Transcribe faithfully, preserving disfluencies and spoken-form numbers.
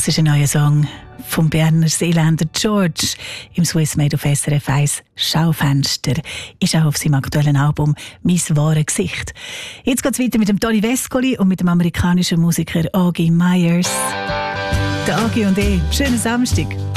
Das ist ein neuer Song vom Berner Seeländer George im Swiss Made auf S R F eins Schaufenster. Ist auch auf seinem aktuellen Album «Mein wahres Gesicht». Jetzt geht es weiter mit dem Toni Vescoli und mit dem amerikanischen Musiker Augie Myers. Der Augie und ich, schönen Samstag.